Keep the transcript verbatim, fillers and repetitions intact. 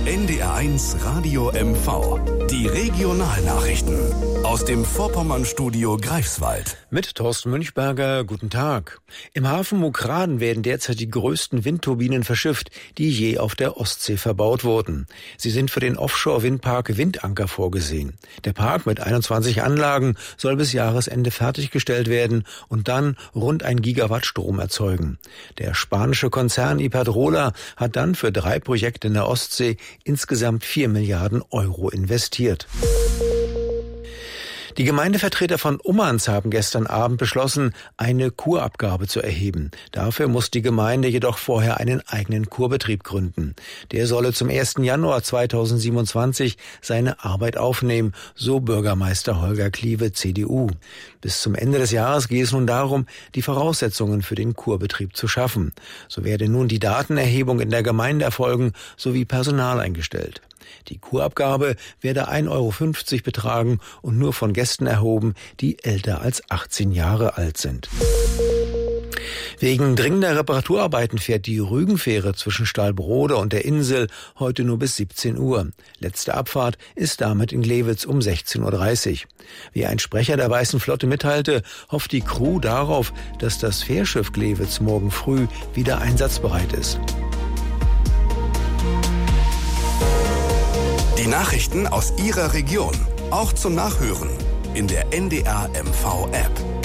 N D R eins Radio M V. Die Regionalnachrichten aus dem Vorpommernstudio Greifswald. Mit Thorsten Münchberger, guten Tag. Im Hafen Mokraden werden derzeit die größten Windturbinen verschifft, die je auf der Ostsee verbaut wurden. Sie sind für den Offshore-Windpark Windanker vorgesehen. Der Park mit einundzwanzig Anlagen soll bis Jahresende fertiggestellt werden und dann rund ein Gigawatt Strom erzeugen. Der spanische Konzern Iberdrola hat dann für drei Projekte in der Ostsee insgesamt vier Milliarden Euro investiert. Die Gemeindevertreter von Ummanz haben gestern Abend beschlossen, eine Kurabgabe zu erheben. Dafür muss die Gemeinde jedoch vorher einen eigenen Kurbetrieb gründen. Der solle zum ersten Januar zweitausendsiebenundzwanzig seine Arbeit aufnehmen, so Bürgermeister Holger Kliewe, C D U. Bis zum Ende des Jahres gehe es nun darum, die Voraussetzungen für den Kurbetrieb zu schaffen. So werde nun die Datenerhebung in der Gemeinde erfolgen, sowie Personal eingestellt. Die Kurabgabe werde ein Euro fünfzig betragen und nur von Gästen erhoben, die älter als achtzehn Jahre alt sind. Wegen dringender Reparaturarbeiten fährt die Rügenfähre zwischen Stahlbrode und der Insel heute nur bis siebzehn Uhr. Letzte Abfahrt ist damit in Glewitz um sechzehn Uhr dreißig. Wie ein Sprecher der Weißen Flotte mitteilte, hofft die Crew darauf, dass das Fährschiff Glewitz morgen früh wieder einsatzbereit ist. Die Nachrichten aus Ihrer Region, auch zum Nachhören in der N D R M V App.